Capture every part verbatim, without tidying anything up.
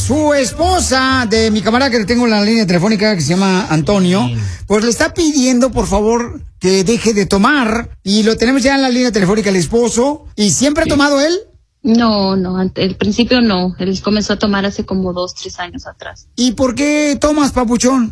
su esposa de mi camarada que tengo en la línea telefónica, que se llama Antonio, pues le está pidiendo, por favor, que deje de tomar. Y lo tenemos ya en la línea telefónica, el esposo. ¿Y siempre ha tomado él? No, no, al principio no. Él comenzó a tomar hace como dos, tres años atrás. ¿Y por qué tomas, papuchón?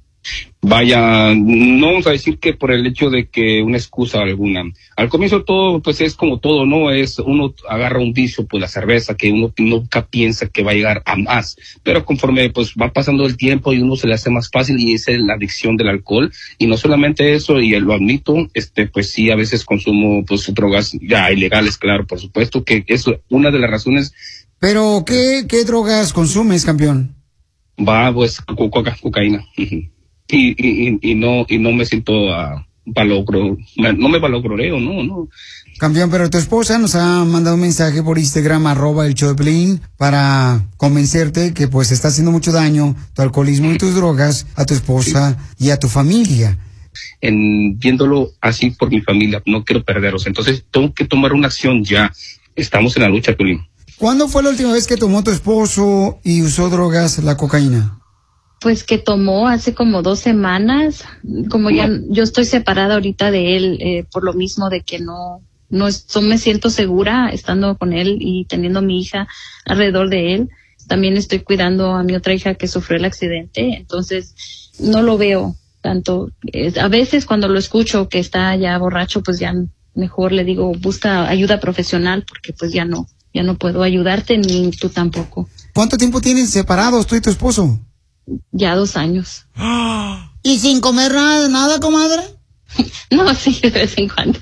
Vaya, no vamos a decir que por el hecho de que una excusa alguna. Al comienzo todo, pues es como todo, ¿no? Es, uno agarra un vicio, pues la cerveza, que uno nunca piensa que va a llegar a más. Pero conforme, pues va pasando el tiempo y uno se le hace más fácil y es la adicción del alcohol. Y no solamente eso, y lo admito, este, pues sí, a veces consumo, pues drogas ya ilegales, claro, por supuesto, que es una de las razones. Pero, ¿qué, qué drogas consumes, campeón? Va, pues, coca, cocaína. Y, y, y no y no me siento uh, valogro, no me valogroreo, no, no. Campeón, pero tu esposa nos ha mandado un mensaje por Instagram, arroba el show de Piolín, para convencerte que pues está haciendo mucho daño tu alcoholismo y tus drogas a tu esposa sí. y a tu familia. En viéndolo así por mi familia, no quiero perderlos, entonces tengo que tomar una acción ya. Estamos en la lucha, Piolín. ¿Cuándo fue la última vez que tomó tu esposo y usó drogas, la cocaína? Pues que tomó hace como dos semanas, como ya yo estoy separada ahorita de él, eh, por lo mismo de que no, no, es, no me siento segura estando con él y teniendo a mi hija alrededor de él. También estoy cuidando a mi otra hija que sufrió el accidente, entonces no lo veo tanto. Eh, a veces cuando lo escucho que está ya borracho, pues ya mejor le digo, busca ayuda profesional porque pues ya no, ya no puedo ayudarte ni tú tampoco. ¿Cuánto tiempo tienen separados tú y tu esposo? Ya dos años. ¿Y sin comer nada, nada, comadre? No, sí, de vez en cuando.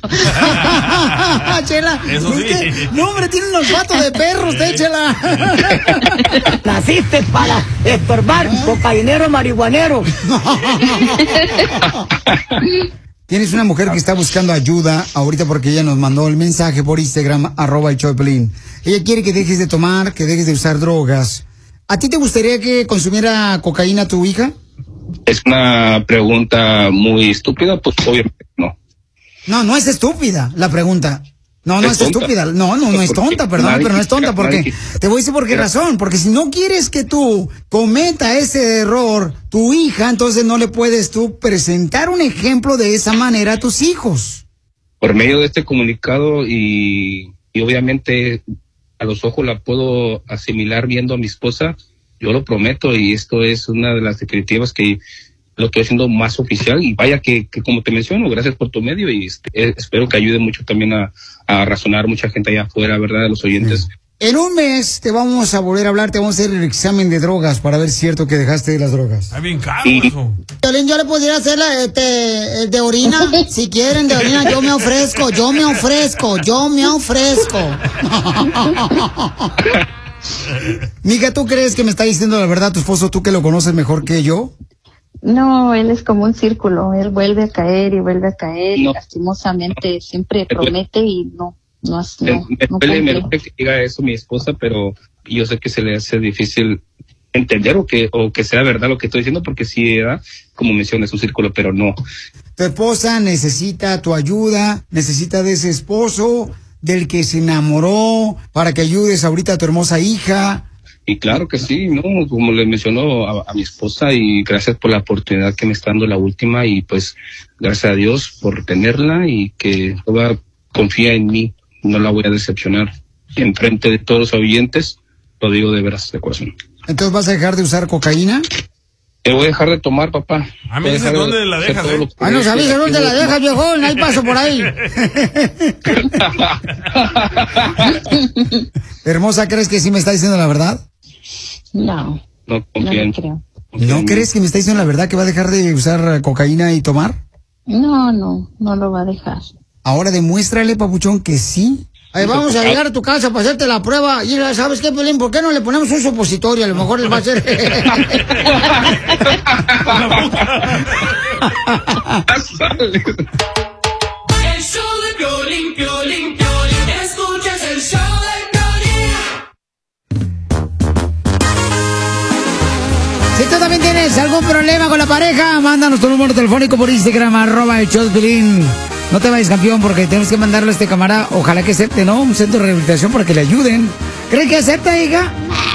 Chela, eso sí. Que, no, hombre, tiene un olfato de perro usted, Chela. Naciste para estorbar, ¿eh? Cocainero, marihuanero. Tienes una mujer que está buscando ayuda ahorita porque ella nos mandó el mensaje por Instagram, arroba el show de Piolín. Ella quiere que dejes de tomar, que dejes de usar drogas. ¿A ti te gustaría que consumiera cocaína tu hija? Es una pregunta muy estúpida, pues obviamente no. No, no es estúpida la pregunta. No, no es, es estúpida. No, no, no es tonta, perdón, pero no es tonta porque... Te voy a decir por qué razón. Porque si no quieres que tú cometa ese error, tu hija, entonces no le puedes tú presentar un ejemplo de esa manera a tus hijos. Por medio de este comunicado y, y obviamente... a los ojos la puedo asimilar viendo a mi esposa, yo lo prometo y esto es una de las definitivas que lo estoy haciendo más oficial y vaya que, que como te menciono, gracias por tu medio y este, espero que ayude mucho también a, a razonar mucha gente allá afuera, ¿verdad? A los oyentes. Sí. En un mes te vamos a volver a hablar, te vamos a hacer el examen de drogas para ver si es cierto que dejaste las drogas. Está bien caro eso. Piolín, yo le pudiera hacer la, este, el de orina, si quieren de orina, yo me ofrezco, yo me ofrezco, yo me ofrezco. Mija, ¿tú crees que me está diciendo la verdad tu esposo, tú que lo conoces mejor que yo? No, él es como un círculo, él vuelve a caer y vuelve a caer no. y lastimosamente siempre promete y no. No, no, me, no duele, me duele que diga eso mi esposa, pero yo sé que se le hace difícil entender o que o que sea verdad lo que estoy diciendo, porque sí era, como mencionas, es un círculo, pero no. Tu esposa necesita tu ayuda, necesita de ese esposo del que se enamoró para que ayudes ahorita a tu hermosa hija. Y claro que sí, no, como le mencionó a, a mi esposa, y gracias por la oportunidad que me está dando la última, y pues gracias a Dios por tenerla y que toda confía en mí. No la voy a decepcionar. En frente de todos los oyentes, lo digo de veras, de corazón. ¿Entonces vas a dejar de usar cocaína? Te voy a dejar de tomar, papá. A mí dices dónde de, la dejas, ¿eh? Ah, no sabes dónde la dejas, viejón. Ahí paso por ahí. Hermosa, ¿crees que sí me está diciendo la verdad? No. No confío. No creo. ¿No crees que me está diciendo la verdad que va a dejar de usar cocaína y tomar? No, no, no lo va a dejar. Ahora demuéstrale, papuchón, que sí. Ahí vamos a llegar a tu casa para hacerte la prueba. Y ¿sabes qué, Piolín? ¿Por qué no le ponemos un supositorio? A lo mejor les va a hacer... El show de Piolín, Piolín, Piolín. Escuchas el show de Piolín. Si tú también tienes algún problema con la pareja, mándanos tu número telefónico por Instagram, arroba el show de Piolín. No te vayas, campeón, porque tenemos que mandarle a este camarada, ojalá que acepte, ¿no? Un centro de rehabilitación para que le ayuden. ¿Cree que acepta, hija?